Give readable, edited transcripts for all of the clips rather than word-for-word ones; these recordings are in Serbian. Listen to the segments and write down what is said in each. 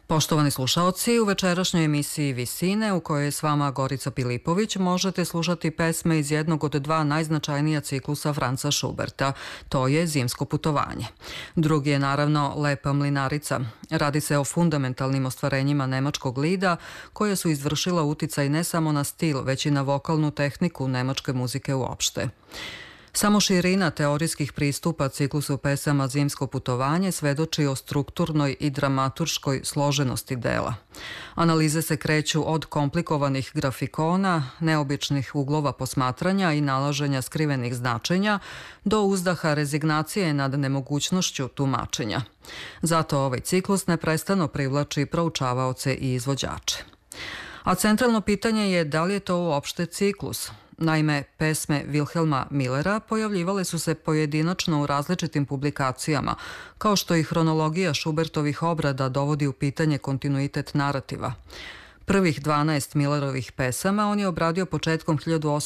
Poštovani slušaoci, u večerašnjoj emisiji Visine, u kojoj je s vama Gorica Pilipović, možete slušati pesme iz jednog od dva najznačajnija ciklusa Franza Schuberta, to je Zimsko putovanje. Drugi je naravno Lepa mlinarica. Radi se o fundamentalnim ostvarenjima nemačkog lida, koje su izvršila uticaj ne samo na stil, već i na vokalnu tehniku nemačke muzike uopšte. Samo širina teorijskih pristupa ciklusu pesama Zimsko putovanje svedoči o strukturnoj i dramaturškoj složenosti dela. Analize se kreću od komplikovanih grafikona, neobičnih uglova posmatranja i nalaženja skrivenih značenja do uzdaha rezignacije nad nemogućnošću tumačenja. Zato ovaj ciklus neprestano privlači proučavaoce i izvođače. A centralno pitanje je da li je to uopšte ciklus. Naime, pesme Wilhelma Millera pojavljivale su se pojedinačno u različitim publikacijama, kao što i hronologija Schubertovih obrada dovodi u pitanje kontinuitet narativa. Prvih 12 Millerovih pesama on je obradio početkom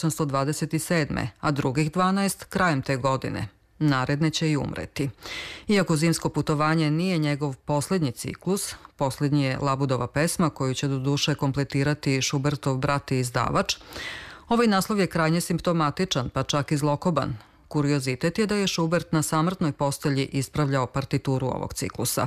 1827. a drugih 12 krajem te godine. Naredne će i umreti. Iako Zimsko putovanje nije njegov posljednji ciklus, posljednji je Labudova pesma koju će doduše kompletirati Schubertov brat i izdavač, ovaj naslov je krajnje simptomatičan, pa čak i zlokoban. Kuriozitet je da je Schubert na samrtnoj postelji ispravljao partituru ovog ciklusa.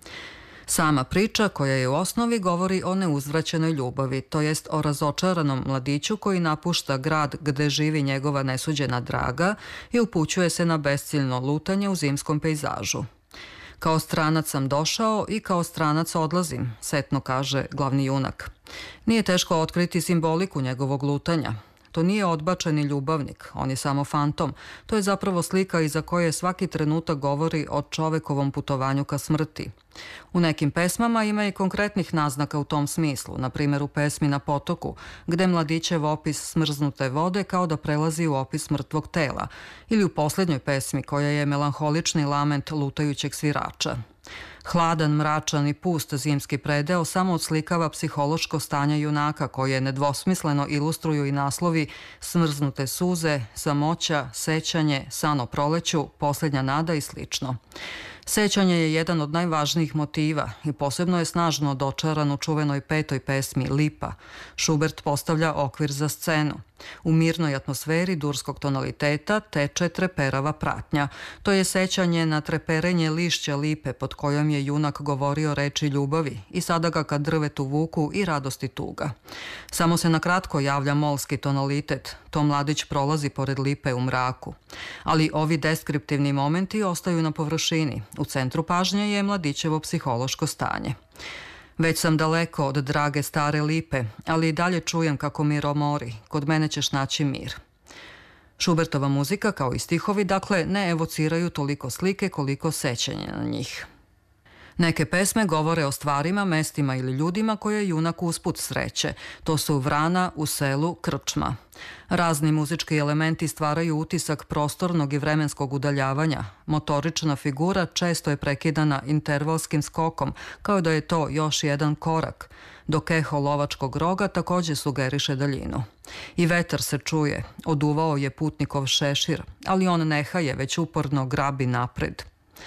Sama priča, koja je u osnovi, govori o neuzvraćenoj ljubavi, to jest o razočaranom mladiću koji napušta grad gde živi njegova nesuđena draga i upućuje se na besciljno lutanje u zimskom pejzažu. Kao stranac sam došao i kao stranac odlazim, setno kaže glavni junak. Nije teško otkriti simboliku njegovog lutanja. To nije odbačeni ljubavnik, on je samo fantom. To je zapravo slika iza koje svaki trenutak govori o čovekovom putovanju ka smrti. U nekim pesmama ima i konkretnih naznaka u tom smislu, na primjer u pesmi Na potoku, gde mladićev opis smrznute vode kao da prelazi u opis mrtvog tela, ili u posljednjoj pesmi koja je melanholični lament lutajućeg svirača. Hladan, mračan i pust zimski predeo samo odslikava psihološko stanje junaka koje nedvosmisleno ilustruju i naslovi Smrznute suze, Samoća, Sećanje, San o proleću, Posljednja nada i slično. Sećanje je jedan od najvažnijih motiva i posebno je snažno dočaran u čuvenoj petoj pesmi Lipa. Schubert postavlja okvir za scenu. U mirnoj atmosferi durskog tonaliteta teče treperava pratnja. To je sećanje na treperenje lišća lipe pod kojom je junak govorio reči ljubavi i sada ga ka drvetu vuku i radosti tuga. Samo se na kratko javlja molski tonalitet. To mladić prolazi pored lipe u mraku. Ali ovi deskriptivni momenti ostaju na površini. U centru pažnje je mladićevo psihološko stanje. Već sam daleko od drage stare lipe, ali i dalje čujem kako mi romori, kod mene ćeš naći mir. Schubertova muzika, kao i stihovi, dakle, ne evociraju toliko slike koliko sećanje na njih. Neke pesme govore o stvarima, mestima ili ljudima koje junak usput sreće. To su vrana u selu, krčma. Razni muzički elementi stvaraju utisak prostornog i vremenskog udaljavanja. Motorična figura često je prekidana intervalskim skokom, kao da je to još jedan korak, dok eho lovačkog roga također sugeriše daljinu. I vetar se čuje, oduvao je putnikov šešir, ali on ne haje, već uporno grabi napred.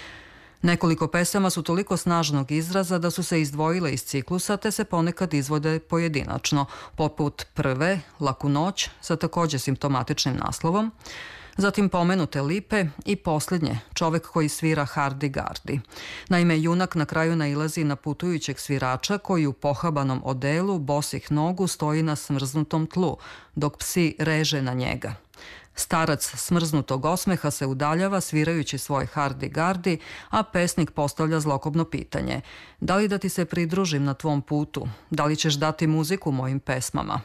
Nekoliko pesama su toliko snažnog izraza da su se izdvojile iz ciklusa te se ponekad izvode pojedinačno, poput prve, Laku noć, sa također simptomatičnim naslovom, zatim pomenute Lipe i posljednje, Čovek koji svira hardi-gardi. Naime, junak na kraju nailazi na putujućeg svirača koji u pohabanom odelu, bosih nogu, stoji na smrznutom tlu, dok psi reže na njega. Starac smrznutog osmeha se udaljava svirajući svoj hardi-gardi, a pesnik postavlja zlokobno pitanje. Da li da ti se pridružim na tvom putu? Da li ćeš dati muziku mojim pesmama?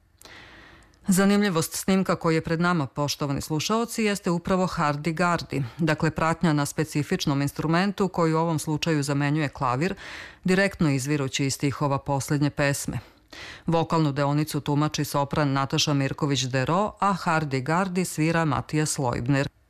Zanimljivost snimka koji je pred nama, poštovani slušaoci, jeste upravo hardi-gardi, dakle pratnja na specifičnom instrumentu koji u ovom slučaju zamenjuje klavir, direktno izvirući iz stihova posljednje pesme. Vokalnu deonicu tumači sopran Nataša Mirković-Dero, a hardi-gardi svira Matijas Leubner.